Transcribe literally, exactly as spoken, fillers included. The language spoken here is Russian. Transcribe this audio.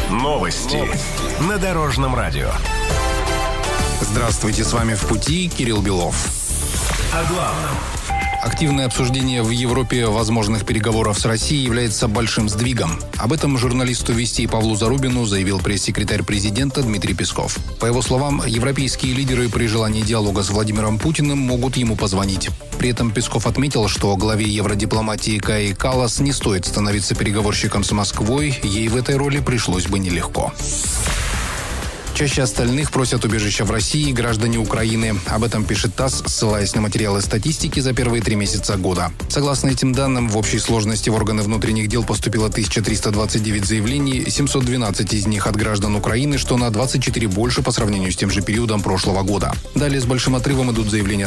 Новости на Дорожном радио. Здравствуйте, с вами «В пути» Кирилл Белов. О главном. Активное обсуждение в Европе возможных переговоров с Россией является большим сдвигом. Об этом журналисту «Вестей» Павлу Зарубину заявил пресс-секретарь президента Дмитрий Песков. По его словам, европейские лидеры при желании диалога с Владимиром Путиным могут ему позвонить. При этом Песков отметил, что главе евродипломатии Каи Каллас не стоит становиться переговорщиком с Москвой, ей в этой роли пришлось бы нелегко. Чаще остальных просят убежища в России граждане Украины. Об этом пишет ТАСС, ссылаясь на материалы статистики за первые три месяца года. Согласно этим данным, в общей сложности в органы внутренних дел поступило тысяча триста двадцать девять заявлений, семьсот двенадцать из них от граждан Украины, что на двадцать четыре больше по сравнению с тем же периодом прошлого года. Далее с большим отрывом идут заявления